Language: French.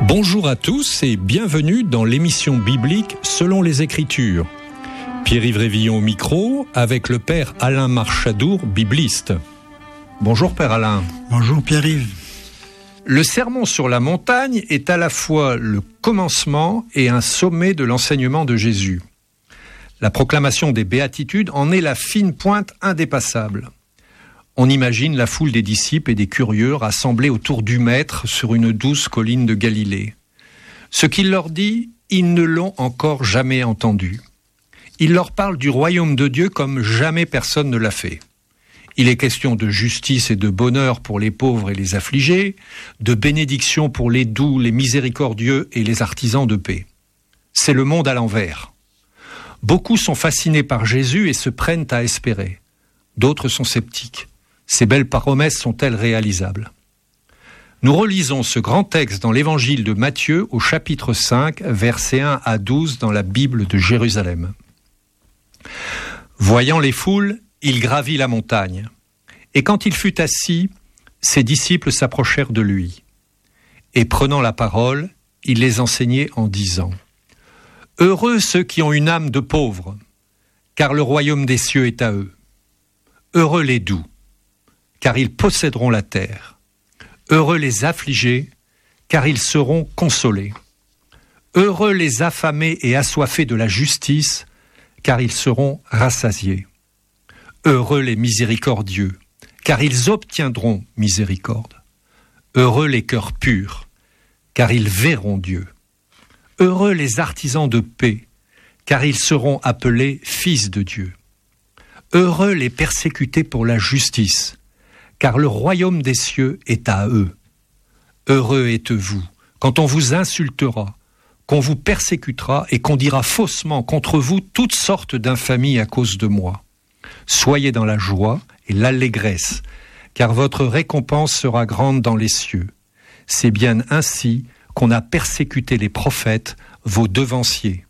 Bonjour à tous et bienvenue dans l'émission biblique Selon les Écritures. Pierre-Yves Révillon au micro avec le Père Alain Marchadour, bibliste. Bonjour Père Alain. Bonjour Pierre-Yves. Le sermon sur la montagne est à la fois le commencement et un sommet de l'enseignement de Jésus. La proclamation des béatitudes en est la fine pointe indépassable. On imagine la foule des disciples et des curieux rassemblés autour du Maître sur une douce colline de Galilée. Ce qu'il leur dit, ils ne l'ont encore jamais entendu. Il leur parle du royaume de Dieu comme jamais personne ne l'a fait. Il est question de justice et de bonheur pour les pauvres et les affligés, de bénédiction pour les doux, les miséricordieux et les artisans de paix. C'est le monde à l'envers. Beaucoup sont fascinés par Jésus et se prennent à espérer. D'autres sont sceptiques. Ces belles promesses sont-elles réalisables ? Nous relisons ce grand texte dans l'évangile de Matthieu au chapitre 5, versets 1 à 12 dans la Bible de Jérusalem. Voyant les foules, il gravit la montagne. Et quand il fut assis, ses disciples s'approchèrent de lui. Et prenant la parole, il les enseignait en disant : « Heureux ceux qui ont une âme de pauvres, car le royaume des cieux est à eux. Heureux les doux, car ils posséderont la terre. Heureux les affligés, car ils seront consolés. Heureux les affamés et assoiffés de la justice, car ils seront rassasiés. Heureux les miséricordieux, car ils obtiendront miséricorde. Heureux les cœurs purs, car ils verront Dieu. Heureux les artisans de paix, car ils seront appelés fils de Dieu. Heureux les persécutés pour la justice, car le royaume des cieux est à eux. Heureux êtes-vous quand on vous insultera, qu'on vous persécutera et qu'on dira faussement contre vous toutes sortes d'infamies à cause de moi. Soyez dans la joie et l'allégresse, car votre récompense sera grande dans les cieux. C'est bien ainsi qu'on a persécuté les prophètes, vos devanciers.